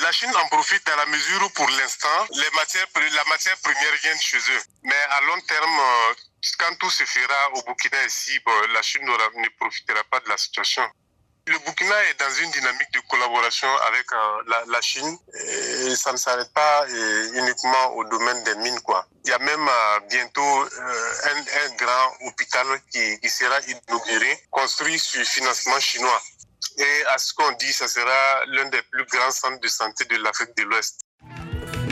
La Chine en profite dans la mesure où pour l'instant, la matière première vient de chez eux. Mais à long terme, quand tout se fera au Burkina ici, la Chine ne profitera pas de la situation. Le Burkina est dans une dynamique de collaboration avec la Chine et ça ne s'arrête pas uniquement au domaine des mines, quoi. Il y a même bientôt un grand hôpital qui sera inauguré, construit sur financement chinois. Et à ce qu'on dit, ça sera l'un des plus grands centres de santé de l'Afrique de l'Ouest.